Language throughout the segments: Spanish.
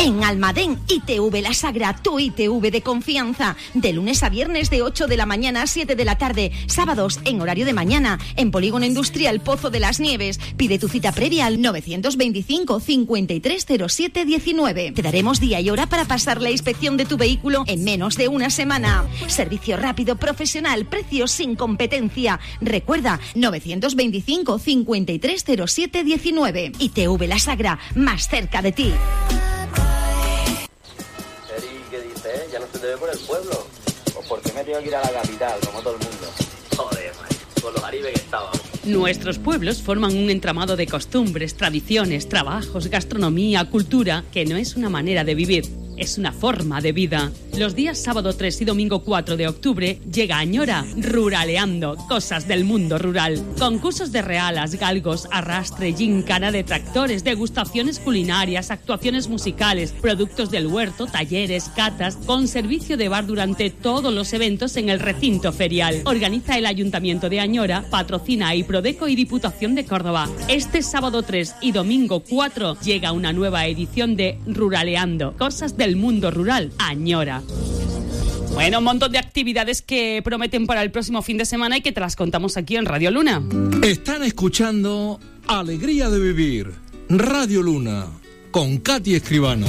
En Almadén, ITV La Sagra, tu ITV de confianza. De lunes a viernes de 8 de la mañana a 7 de la tarde. Sábados en horario de mañana. En Polígono Industrial Pozo de las Nieves. Pide tu cita previa al 925 5307 19. Te daremos día y hora para pasar la inspección de tu vehículo en menos de una semana. Servicio rápido, profesional, precios sin competencia. Recuerda, 925 5307 19. ITV La Sagra, más cerca de ti. Ya no se te ve por el pueblo. ¿O porque me tengo que ir a la capital, como todo el mundo? Joder, man, con los garibes que estábamos. Nuestros pueblos forman un entramado de costumbres, tradiciones, trabajos, gastronomía, cultura, que no es una manera de vivir, es una forma de vida. Los días sábado 3 y domingo 4 de octubre llega Añora, Ruraleando, cosas del mundo rural. Concursos de realas, galgos, arrastre, gincana de tractores, degustaciones culinarias, actuaciones musicales, productos del huerto, talleres, catas, con servicio de bar durante todos los eventos en el recinto ferial. Organiza el Ayuntamiento de Añora, patrocina y Prodeco y Diputación de Córdoba. Este sábado 3 y domingo 4 llega una nueva edición de Ruraleando, cosas del mundo rural, Añora. Bueno, un montón de actividades que prometen para el próximo fin de semana y que te las contamos aquí en Radio Luna. Están escuchando Alegría de Vivir, Radio Luna, con Katy Escribano.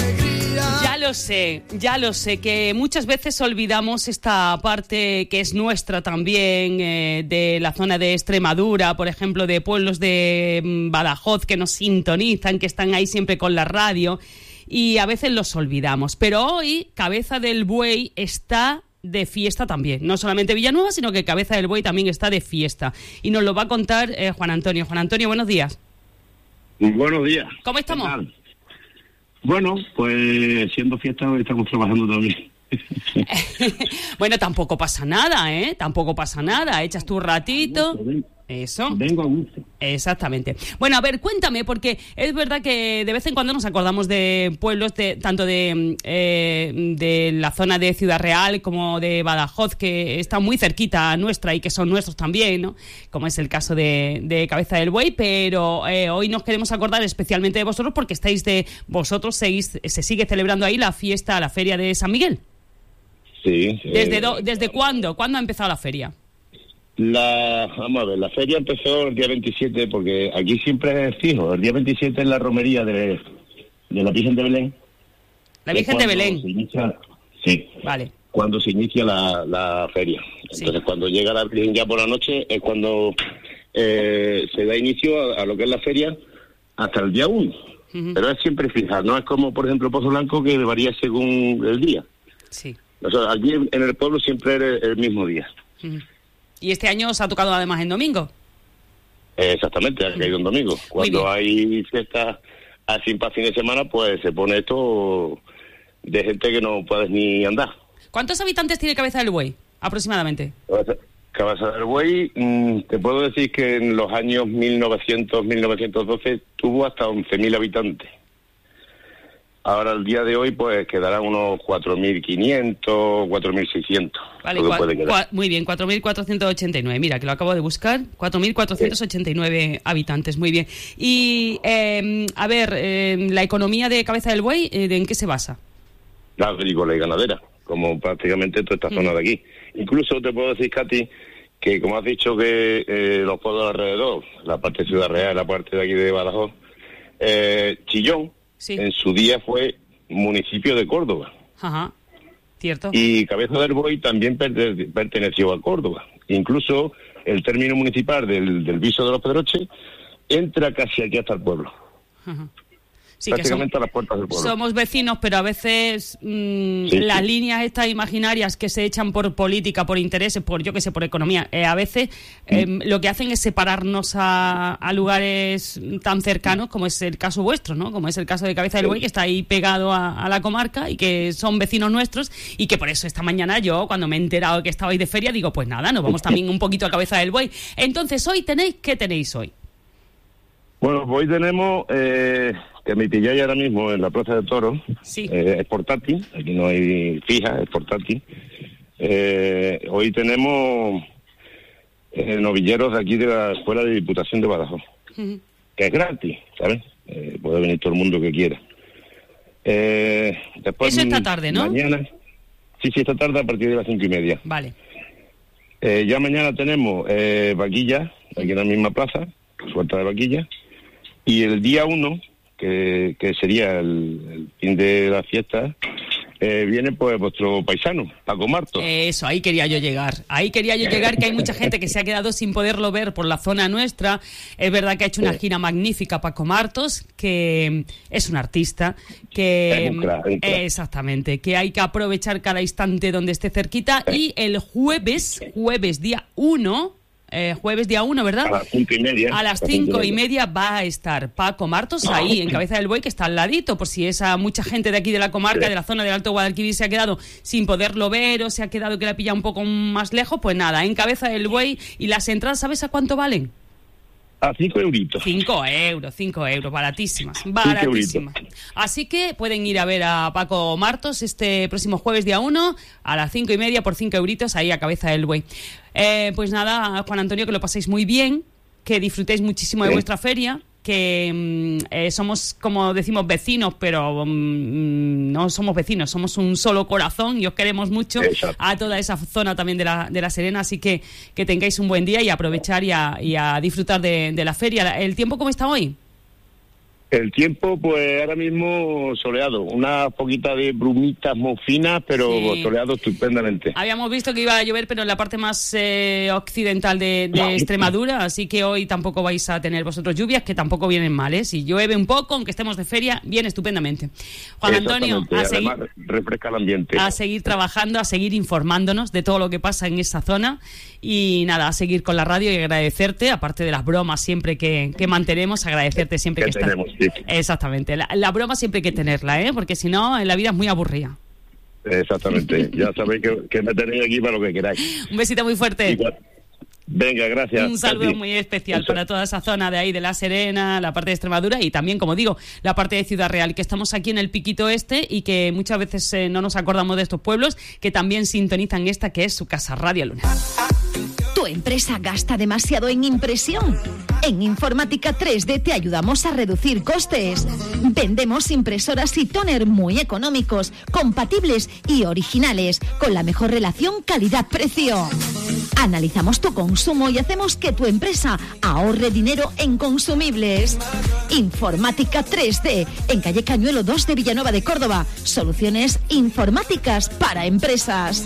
Ya lo sé, que muchas veces olvidamos esta parte que es nuestra también, de la zona de Extremadura, por ejemplo, de pueblos de Badajoz que nos sintonizan, que están ahí siempre con la radio, y a veces los olvidamos. Pero hoy Cabeza del Buey está de fiesta también. No solamente Villanueva, sino que Cabeza del Buey también está de fiesta. Y nos lo va a contar Juan Antonio. Juan Antonio, buenos días. Buenos días. ¿Cómo estamos? Bueno, pues siendo fiesta hoy estamos trabajando también. Bueno, tampoco pasa nada, ¿eh? Tampoco pasa nada. Echas tu ratito. Eso. Vengo a gusto. Exactamente. Bueno, a ver, cuéntame, porque es verdad que de vez en cuando nos acordamos de pueblos, tanto de la zona de Ciudad Real como de Badajoz, que está muy cerquita nuestra y que son nuestros también, ¿no? Como es el caso de Cabeza del Buey, pero hoy nos queremos acordar especialmente de vosotros porque se sigue celebrando ahí la fiesta, la feria de San Miguel. Sí. ¿Desde cuándo? ¿Cuándo ha empezado la feria? Vamos a ver, la feria empezó el día 27, porque aquí siempre es fijo. El día 27 es la romería de la Virgen de Belén. ¿La Virgen de Belén? Sí. Vale. Cuando se inicia la feria. Entonces, sí. Cuando llega la Virgen ya por la noche es cuando se da inicio a lo que es la feria hasta el día 1. Uh-huh. Pero es siempre fija, no es como, por ejemplo, Pozo Blanco, que varía según el día. Sí. Nosotros, aquí en el pueblo siempre es el mismo día. Uh-huh. ¿Y este año os ha tocado además en domingo? Exactamente, ha caído en domingo. Cuando hay fiestas así para fin de semana, pues se pone esto de gente que no puedes ni andar. ¿Cuántos habitantes tiene Cabeza del Buey, aproximadamente? Cabeza del Buey, te puedo decir que en los años 1900-1912 tuvo hasta 11.000 habitantes. Ahora, el día de hoy, pues quedarán unos 4.500, 4.600. Vale, muy bien, 4.489. Mira, que lo acabo de buscar. 4.489 habitantes, muy bien. Y, a ver, la economía de Cabeza del Buey, ¿en qué se basa? La agrícola y ganadera, como prácticamente toda esta zona de aquí. Incluso te puedo decir, Katy, que como has dicho que los pueblos alrededor, la parte de Ciudad Real, la parte de aquí de Badajoz, Chillón, sí, en su día fue municipio de Córdoba. Ajá, cierto. Y Cabeza del Buey también perteneció a Córdoba. Incluso el término municipal del Viso de los Pedroches entra casi aquí hasta el pueblo. Ajá. Sí, prácticamente a las puertas del pueblo. Somos vecinos, pero a veces las líneas estas imaginarias que se echan por política, por intereses, por por economía, a veces lo que hacen es separarnos a lugares tan cercanos como es el caso vuestro, ¿no? Como es el caso de Cabeza del Buey, que está ahí pegado a la comarca y que son vecinos nuestros, y que por eso esta mañana yo, cuando me he enterado que estabais de feria, digo, pues nada, nos vamos también un poquito a Cabeza del Buey. Entonces, ¿qué tenéis hoy? Bueno, hoy tenemos... que me pilláis ahora mismo en la Plaza de Toros. Sí. Es portátil, aquí no hay fija, es portátil. Hoy tenemos novilleros de aquí de la Escuela de Diputación de Badajoz, que es gratis, ¿sabes? Puede venir todo el mundo que quiera. Después, eso esta tarde, ¿no? Mañana. Sí, esta tarde a partir de las 5:30. Vale. Ya mañana tenemos vaquilla, aquí en la misma plaza, suelta de vaquilla. Y el día 1, que sería el fin de la fiesta, viene pues vuestro paisano, Paco Martos. Eso, ahí quería yo llegar, que hay mucha gente que se ha quedado sin poderlo ver por la zona nuestra. Es verdad que ha hecho una gira magnífica Paco Martos, que es un artista, que es un crack. Exactamente, que hay que aprovechar cada instante donde esté cerquita. Y el jueves día 1, ¿verdad? A las 5:30. A las 5:30 va a estar Paco Martos ahí, en Cabeza del Buey, que está al ladito, por si esa mucha gente de aquí de la comarca, de la zona del Alto Guadalquivir, se ha quedado sin poderlo ver o se ha quedado que la pilla un poco más lejos, pues nada, en Cabeza del Buey. ¿Y las entradas, sabes a cuánto valen? A 5 euritos. 5 euros, baratísimas. Así que pueden ir a ver a Paco Martos este próximo jueves día 1 a las 5:30 por 5 euritos ahí a Cabeza del Buey. Pues nada, Juan Antonio, que lo paséis muy bien, que disfrutéis muchísimo de vuestra feria, que somos, como decimos, vecinos, pero no somos vecinos, somos un solo corazón y os queremos mucho. Exacto. A toda esa zona también de la Serena, así que tengáis un buen día y aprovechar y a disfrutar de la feria. ¿El tiempo cómo está hoy? El tiempo, pues ahora mismo soleado, una poquita de brumitas muy finas, pero sí, soleado estupendamente. Habíamos visto que iba a llover, pero en la parte más occidental de Extremadura, así que hoy tampoco vais a tener vosotros lluvias, que tampoco vienen mal, ¿eh? Si llueve un poco, aunque estemos de feria, viene estupendamente. Juan Antonio, además, refresca el ambiente. A seguir trabajando, a seguir informándonos de todo lo que pasa en esa zona y nada, a seguir con la radio y agradecerte, aparte de las bromas siempre que mantenemos, agradecerte siempre que estás. Sí. Exactamente, la broma siempre hay que tenerla, porque si no, en la vida es muy aburrida. Exactamente, ya sabéis que me tenéis aquí para lo que queráis. Un besito muy fuerte. Igual. Venga, gracias. Un saludo muy especial para toda esa zona de ahí de La Serena, la parte de Extremadura y también, como digo, la parte de Ciudad Real, que estamos aquí en el Piquito Este y que muchas veces no nos acordamos de estos pueblos que también sintonizan esta que es su casa, Radio Luna. ¿Tu empresa gasta demasiado en impresión? En Informática 3D te ayudamos a reducir costes. Vendemos impresoras y tóner muy económicos, compatibles y originales, con la mejor relación calidad-precio. Analizamos tu consumo y hacemos que tu empresa ahorre dinero en consumibles. Informática 3D, en calle Cañuelo 2 de Villanueva de Córdoba. Soluciones informáticas para empresas.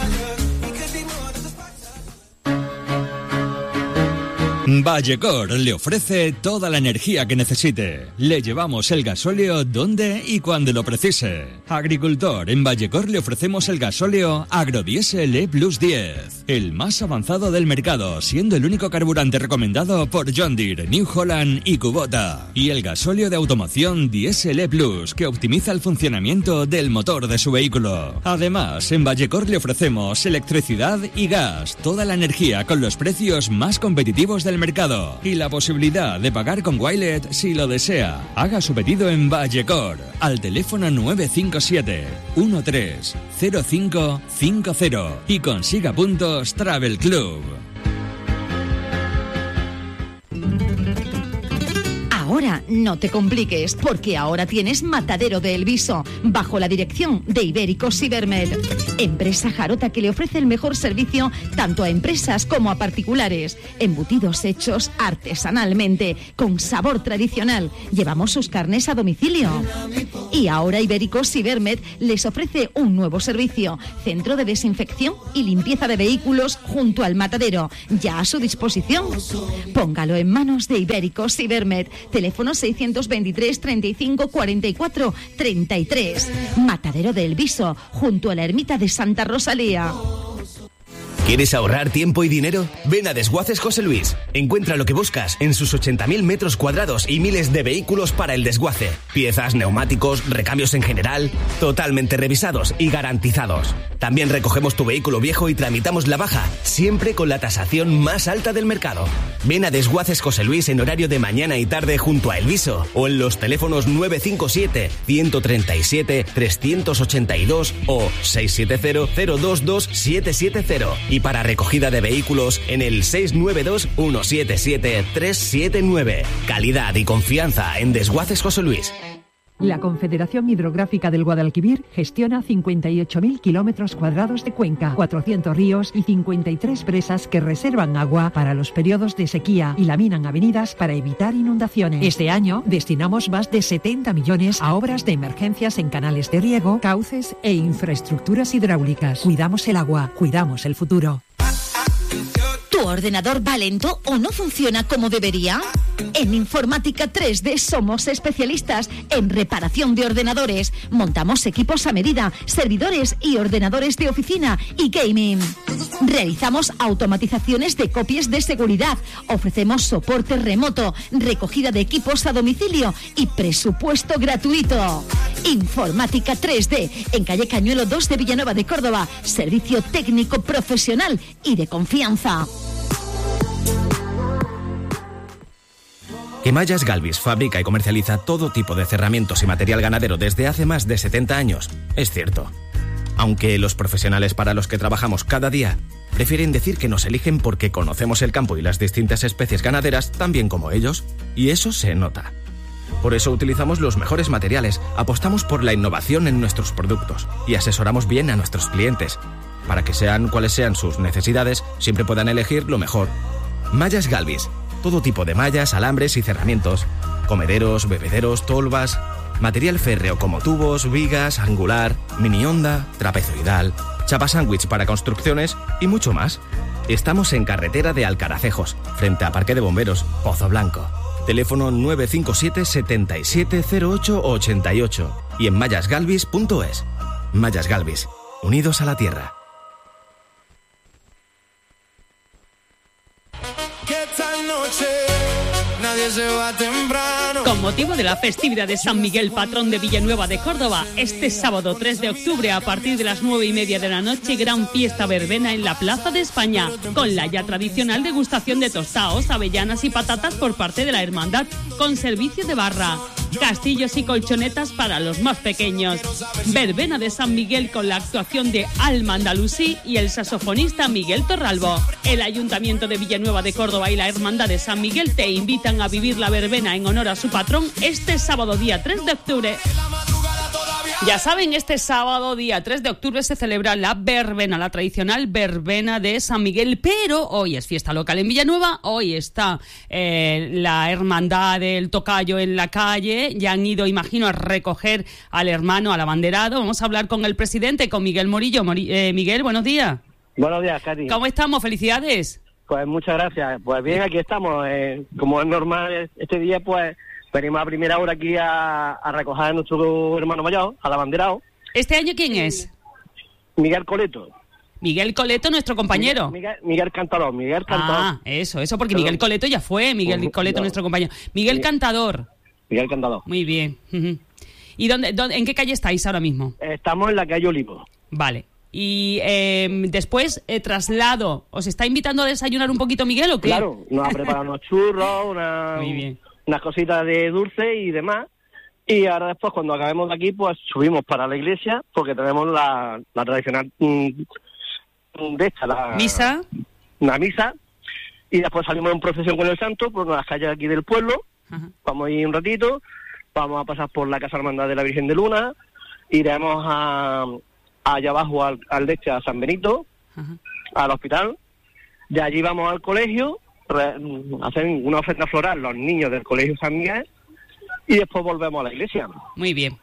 Vallecor le ofrece toda la energía que necesite. Le llevamos el gasóleo donde y cuando lo precise. Agricultor, en Vallecor le ofrecemos el gasóleo Agrodiesel E+10, el más avanzado del mercado, siendo el único carburante recomendado por John Deere, New Holland y Kubota. Y el gasóleo de automoción Diesel E+, que optimiza el funcionamiento del motor de su vehículo. Además, en Vallecor le ofrecemos electricidad y gas, toda la energía con los precios más competitivos del mercado y la posibilidad de pagar con Wilet si lo desea. Haga su pedido en Vallecor al teléfono 957 130550 y consiga puntos Travel Club. Ahora no te compliques, porque ahora tienes Matadero de El Viso, bajo la dirección de Ibéricos Cibermed, empresa jarota que le ofrece el mejor servicio tanto a empresas como a particulares. Embutidos hechos artesanalmente, con sabor tradicional. Llevamos sus carnes a domicilio. Y ahora Ibéricos Cibermed les ofrece un nuevo servicio, centro de desinfección y limpieza de vehículos junto al matadero, ya a su disposición. Póngalo en manos de Ibéricos Cibermed. Teléfono 623 35 44 33. Matadero de El Viso, junto a la ermita de Santa Rosalía. ¿Quieres ahorrar tiempo y dinero? Ven a Desguaces José Luis. Encuentra lo que buscas en sus 80.000 metros cuadrados y miles de vehículos para el desguace. Piezas, neumáticos, recambios en general, totalmente revisados y garantizados. También recogemos tu vehículo viejo y tramitamos la baja, siempre con la tasación más alta del mercado. Ven a Desguaces José Luis en horario de mañana y tarde junto a El Viso o en los teléfonos 957 137 382 o 670 022 770. Y para recogida de vehículos en el 692 177 379. Calidad y confianza en Desguaces José Luis. La Confederación Hidrográfica del Guadalquivir gestiona 58.000 kilómetros cuadrados de cuenca, 400 ríos y 53 presas que reservan agua para los periodos de sequía y laminan avenidas para evitar inundaciones. Este año destinamos más de 70 millones a obras de emergencias en canales de riego, cauces e infraestructuras hidráulicas. Cuidamos el agua, cuidamos el futuro. ¿Tu ordenador va lento o no funciona como debería? En Informática 3D somos especialistas en reparación de ordenadores. Montamos equipos a medida, servidores y ordenadores de oficina y gaming. Realizamos automatizaciones de copias de seguridad. Ofrecemos soporte remoto, recogida de equipos a domicilio y presupuesto gratuito. Informática 3D, en calle Cañuelo 2 de Villanueva de Córdoba. Servicio técnico profesional y de confianza. Que Mallas Galvis fabrica y comercializa todo tipo de cerramientos y material ganadero desde hace más de 70 años, es cierto. Aunque los profesionales para los que trabajamos cada día prefieren decir que nos eligen porque conocemos el campo y las distintas especies ganaderas tan bien como ellos, y eso se nota. Por eso utilizamos los mejores materiales, apostamos por la innovación en nuestros productos y asesoramos bien a nuestros clientes. Para que sean cuales sean sus necesidades, siempre puedan elegir lo mejor. Mallas Galvis. Todo tipo de mallas, alambres y cerramientos. Comederos, bebederos, tolvas. Material férreo como tubos, vigas, angular, mini onda, trapezoidal, chapa sándwich para construcciones y mucho más. Estamos en carretera de Alcaracejos, frente a Parque de Bomberos, Pozo Blanco. Teléfono 957 770888 y en mallasgalvis.es. Mallas Galvis, unidos a la tierra. Con motivo de la festividad de San Miguel, patrón de Villanueva de Córdoba, este sábado 3 de octubre a partir de las 9:30 de la noche, gran fiesta verbena en la Plaza de España, con la ya tradicional degustación de tostaos, avellanas y patatas por parte de la hermandad, con servicio de barra, castillos y colchonetas para los más pequeños. Verbena de San Miguel con la actuación de Alma Andalusí y el saxofonista Miguel Torralbo. El Ayuntamiento de Villanueva de Córdoba y la Hermandad de San Miguel te invitan a vivir la verbena en honor a su patrón este sábado día 3 de octubre. Ya saben, este sábado día 3 de octubre se celebra la verbena, la tradicional verbena de San Miguel, pero hoy es fiesta local en Villanueva, hoy está la hermandad del Tocayo en la calle, ya han ido, imagino, a recoger al hermano, al abanderado. Vamos a hablar con el presidente, con Miguel Morillo. Miguel, buenos días. Buenos días, Katy. ¿Cómo estamos? Felicidades. Pues muchas gracias. Pues bien, aquí estamos. Como es normal este día, pues venimos a primera hora aquí a recoger a nuestro hermano mayor, al abanderado. ¿Este año quién es? Miguel Coleto. Miguel Coleto, nuestro compañero. Miguel Cantador. Ah, eso, porque Miguel Coleto ya fue. Miguel Coleto, nuestro compañero. Miguel Cantador. Miguel Cantador. Muy bien. ¿Y en qué calle estáis ahora mismo? Estamos en la calle Olivo. Vale. Y después, traslado. ¿Os está invitando a desayunar un poquito, Miguel, o qué? Claro, nos ha preparado unos churros, Muy bien. unas cositas de dulce y demás. Y ahora después, cuando acabemos de aquí, pues subimos para la iglesia, porque tenemos la tradicional ¿Misa? Una misa. Y después salimos en procesión con el santo por las calles aquí del pueblo. Ajá. Vamos a ir un ratito, vamos a pasar por la Casa Hermandad de la Virgen de Luna, iremos allá abajo al a San Benito, Ajá. al hospital. De allí vamos al colegio, hacer una ofrenda floral los niños del colegio San Miguel y después volvemos a la iglesia. Muy bien.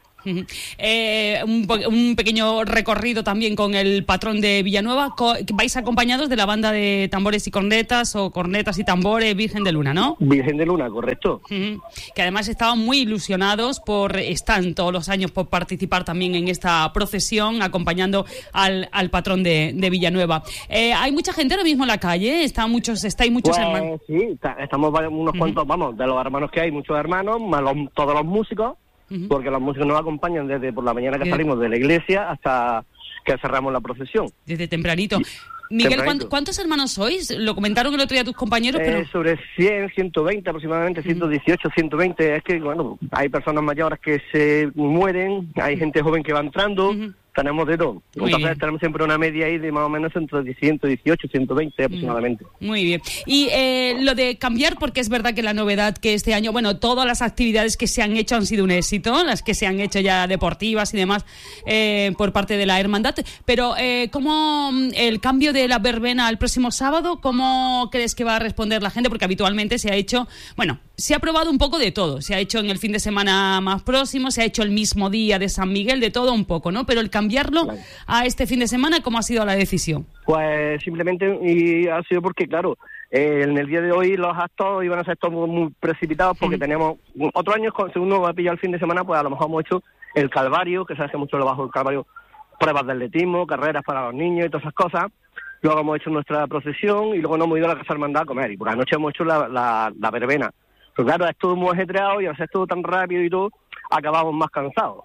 Un pequeño recorrido también con el patrón de Villanueva. Vais acompañados de la banda de tambores y cornetas, o cornetas y tambores Virgen de Luna, ¿no? Virgen de Luna, correcto. Que además estaban muy ilusionados están todos los años por participar también en esta procesión, acompañando al patrón de Villanueva. Hay mucha gente ahora mismo en la calle, estáis muchos hermanos. Sí, estamos unos cuantos, vamos, de los hermanos que hay, muchos hermanos, más todos los músicos. Porque los músicos nos acompañan desde por la mañana que salimos de la iglesia hasta que cerramos la procesión. Desde tempranito. Miguel, ¿cuántos hermanos sois? Lo comentaron el otro día tus compañeros, pero... Sobre 100, 120 aproximadamente, 118, 120. Es que, bueno, hay personas mayores que se mueren, hay gente joven que va entrando, tenemos de todo. Entonces tenemos siempre una media ahí de más o menos entre 118, 120 aproximadamente. Muy bien. Y lo de cambiar, porque es verdad que la novedad que este año, bueno, todas las actividades que se han hecho han sido un éxito, las que se han hecho ya deportivas y demás por parte de la hermandad, pero ¿cómo el cambio de la verbena al próximo sábado, cómo crees que va a responder la gente? Porque habitualmente se ha hecho, bueno, se ha probado un poco de todo, se ha hecho en el fin de semana más próximo, se ha hecho el mismo día de San Miguel, de todo un poco, ¿no? Pero el cambiarlo a este fin de semana, ¿cómo ha sido la decisión? Pues simplemente y ha sido porque, claro, en el día de hoy los actos iban a ser todos muy precipitados porque teníamos otros años, según nos va a pillar el fin de semana, pues a lo mejor hemos hecho el Calvario, que se hace mucho debajo del Calvario, pruebas de atletismo, carreras para los niños y todas esas cosas. Luego hemos hecho nuestra procesión y luego nos hemos ido a la Casa Hermandad a comer. Y por la noche hemos hecho la verbena. Pero claro, es todo muy ajetreado y al ser todo tan rápido y todo, acabamos más cansados.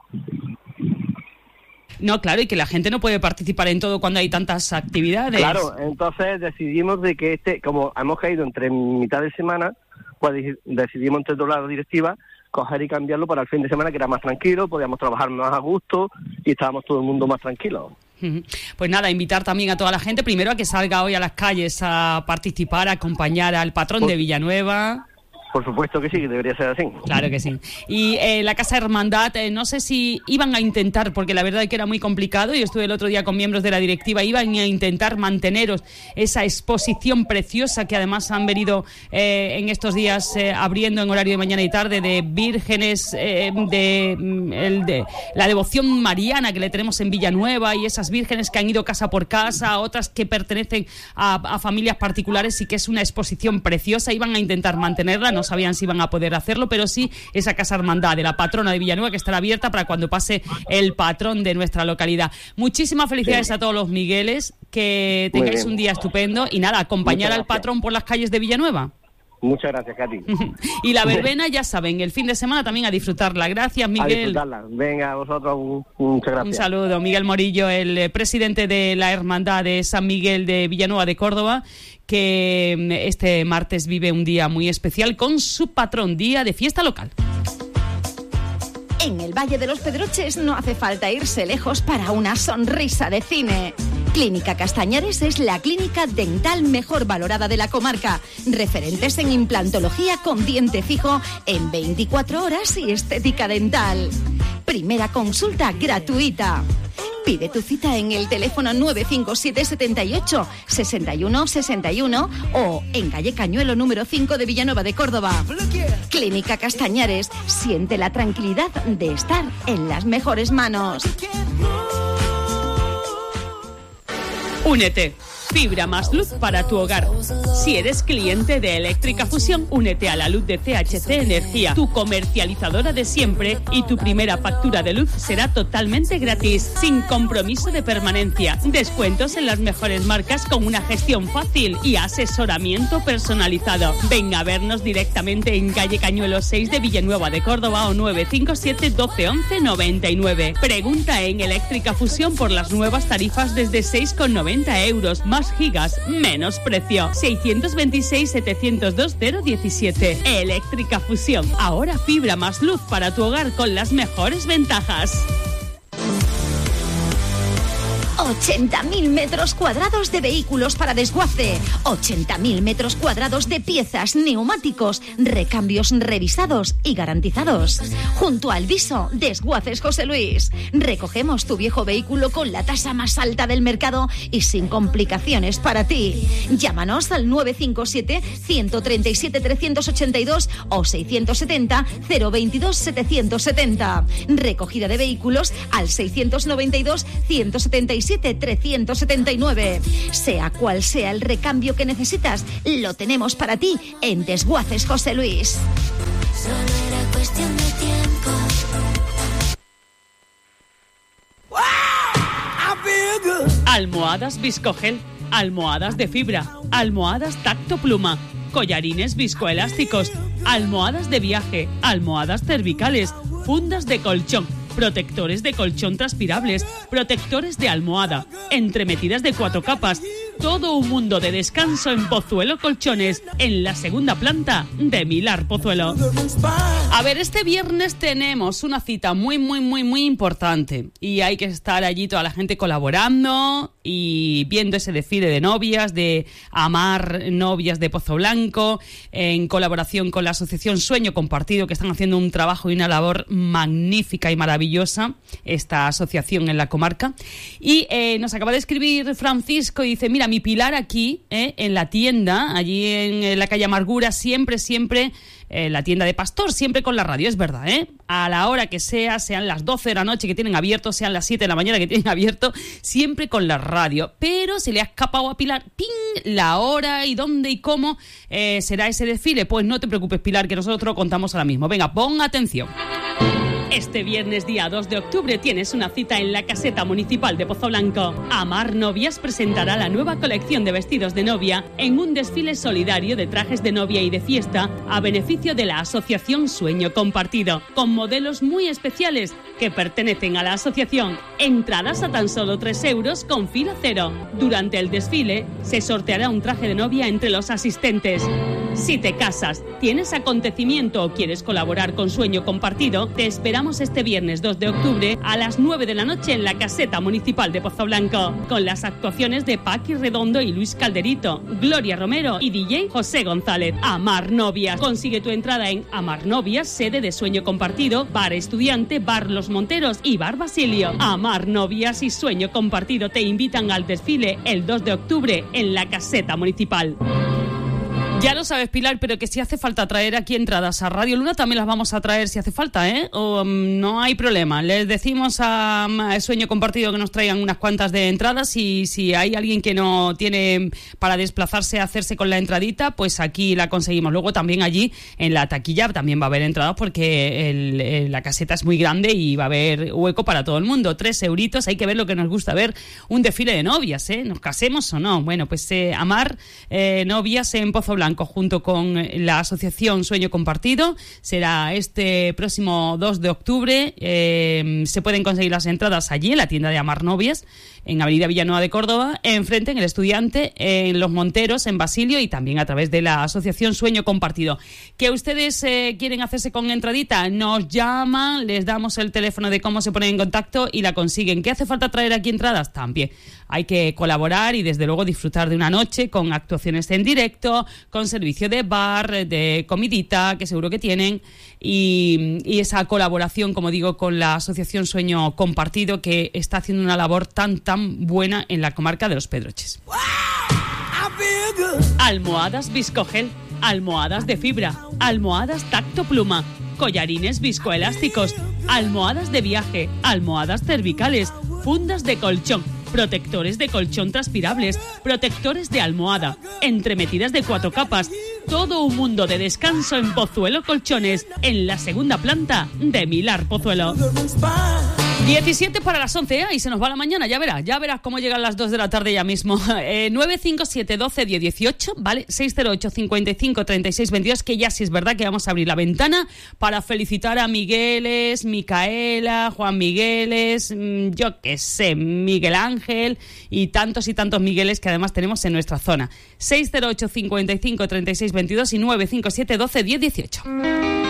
No, claro, y que la gente no puede participar en todo cuando hay tantas actividades. Claro, entonces decidimos de que como hemos caído entre mitad de semana, pues decidimos entre toda la directiva coger y cambiarlo para el fin de semana, que era más tranquilo, podíamos trabajar más a gusto y estábamos todo el mundo más tranquilo. Pues nada, invitar también a toda la gente, primero a que salga hoy a las calles a participar, a acompañar al patrón de Villanueva. Por supuesto que sí, que debería ser así. Claro que sí. Y la Casa Hermandad, no sé si iban a intentar, porque la verdad es que era muy complicado, yo estuve el otro día con miembros de la directiva, iban a intentar manteneros esa exposición preciosa que además han venido en estos días abriendo en horario de mañana y tarde, de vírgenes, de la devoción mariana que le tenemos en Villanueva, y esas vírgenes que han ido casa por casa, otras que pertenecen a familias particulares, y que es una exposición preciosa. Iban a intentar mantenerla, no sabían si iban a poder hacerlo, pero sí esa Casa Hermandad de la patrona de Villanueva, que estará abierta para cuando pase el patrón de nuestra localidad. Muchísimas felicidades a todos los Migueles, que tengáis un día estupendo y nada, acompañar al patrón por las calles de Villanueva. Muchas gracias, Katy. Y la verbena, ya saben, el fin de semana también a disfrutarla. Gracias, Miguel. A disfrutarla. Venga, a vosotros, muchas gracias. Un saludo. Miguel Morillo, el presidente de la Hermandad de San Miguel de Villanueva de Córdoba, que este martes vive un día muy especial con su patrón, día de fiesta local. En el Valle de los Pedroches no hace falta irse lejos para una sonrisa de cine. Clínica Castañares es la clínica dental mejor valorada de la comarca. Referentes en implantología con diente fijo en 24 horas y estética dental. Primera consulta gratuita. Pide tu cita en el teléfono 957 78 61 61 o en calle Cañuelo número 5 de Villanueva de Córdoba. Clínica Castañares, siente la tranquilidad de estar en las mejores manos. Únete. Fibra más luz para tu hogar. Si eres cliente de Eléctrica Fusión, únete a la luz de CHC Energía, tu comercializadora de siempre, y tu primera factura de luz será totalmente gratis, sin compromiso de permanencia. Descuentos en las mejores marcas con una gestión fácil y asesoramiento personalizado. Ven a vernos directamente en calle Cañuelo 6 de Villanueva de Córdoba o 957 12 11 99. Pregunta en Eléctrica Fusión por las nuevas tarifas desde 6,90 euros. Más gigas, menos precio. 626-702-017. Eléctrica Fusión. Ahora fibra más luz para tu hogar con las mejores ventajas. 80.000 metros cuadrados de vehículos para desguace, 80.000 metros cuadrados de piezas, neumáticos, recambios revisados y garantizados. Junto al Viso, Desguaces José Luis. Recogemos tu viejo vehículo con la tasa más alta del mercado y sin complicaciones para ti. Llámanos al 957 137 382 o 670 022 770. Recogida de vehículos al 692 177 379. Sea cual sea el recambio que necesitas, lo tenemos para ti en Desguaces José Luis. Solo era cuestión de tiempo. Almohadas Viscogel, almohadas de fibra, almohadas tacto pluma, collarines viscoelásticos, almohadas de viaje, almohadas cervicales, fundas de colchón, protectores de colchón transpirables, protectores de almohada, entremetidas de 4 capas, Todo un mundo de descanso en Pozuelo Colchones, en la segunda planta de Milar Pozuelo. A ver, este viernes tenemos una cita muy importante y hay que estar allí toda la gente colaborando y viendo ese desfile de novias, de Amar Novias de Pozo Blanco, en colaboración con la Asociación Sueño Compartido, que están haciendo un trabajo y una labor magnífica y maravillosa, esta asociación en la comarca. Y nos acaba de escribir Francisco y dice, mira, mi Pilar aquí, en la tienda, allí en la calle Amargura, siempre, la tienda de Pastor, siempre con la radio, es verdad, a la hora que sea, sean las 12 de la noche que tienen abierto, sean las 7 de la mañana que tienen abierto, siempre con la radio. Pero se le ha escapado a Pilar, ¡ping!, la hora y dónde y cómo será ese desfile. Pues no te preocupes, Pilar, que nosotros te lo contamos ahora mismo. Venga, pon atención. Este viernes, día 2 de octubre, tienes una cita en la Caseta Municipal de Pozo Blanco. Amar Novias presentará la nueva colección de vestidos de novia en un desfile solidario de trajes de novia y de fiesta a beneficio de la Asociación Sueño Compartido, con modelos muy especiales que pertenecen a la asociación. Entradas a tan solo 3 euros con fila cero. Durante el desfile se sorteará un traje de novia entre los asistentes. Si te casas, tienes acontecimiento o quieres colaborar con Sueño Compartido, te esperamos este viernes 2 de octubre a las 9 de la noche en la Caseta Municipal de Pozo Blanco, con las actuaciones de Paqui Redondo y Luis Calderito, Gloria Romero y DJ José González. Amar Novias. Consigue tu entrada en Amar Novias, sede de Sueño Compartido, Bar Estudiante, Bar Los Monteros y Bar Basilio. Amar Novias y Sueño Compartido te invitan al desfile el 2 de octubre en la Caseta Municipal. Ya lo sabes, Pilar, pero que si hace falta traer aquí entradas a Radio Luna, también las vamos a traer si hace falta, O no hay problema. Les decimos a Sueño Compartido que nos traigan unas cuantas de entradas y si hay alguien que no tiene para desplazarse a hacerse con la entradita, pues aquí la conseguimos. Luego también allí en la taquilla también va a haber entradas porque la caseta es muy grande y va a haber hueco para todo el mundo. 3 euritos, hay que ver lo que nos gusta ver, un desfile de novias, ¿Nos casemos o no? Bueno, pues Amar Novias en Pozo Blanco junto con la Asociación Sueño Compartido será este próximo 2 de octubre. Se pueden conseguir las entradas allí en la tienda de Amar Novias, en Avenida Villanueva de Córdoba, enfrente en el Estudiante, en Los Monteros, en Basilio y también a través de la Asociación Sueño Compartido. ¿Que ustedes quieren hacerse con entradita? Nos llaman, les damos el teléfono de cómo se ponen en contacto y la consiguen. ¿Qué hace falta traer aquí entradas? También hay que colaborar y desde luego disfrutar de una noche con actuaciones en directo, con servicio de bar, de comidita, que seguro que tienen, y esa colaboración, como digo, con la Asociación Sueño Compartido, que está haciendo una labor tan buena en la comarca de Los Pedroches. Almohadas Viscogel, almohadas de fibra, almohadas tacto pluma, collarines viscoelásticos, almohadas de viaje, almohadas cervicales, fundas de colchón, protectores de colchón transpirables, protectores de almohada, entremetidas de 4 capas. Todo un mundo de descanso en Pozuelo Colchones, en la segunda planta de Milar Pozuelo. 17 para las 11, y se nos va la mañana, ya verás cómo llegan las 2 de la tarde ya mismo. 957 12 10 18, ¿vale? 608 55 36 22, que ya sí es verdad que vamos a abrir la ventana para felicitar a Migueles, Micaela, Juan Migueles, yo qué sé, Miguel Ángel y tantos Migueles que además tenemos en nuestra zona. 608 55 36 22 y 957 12 10 18.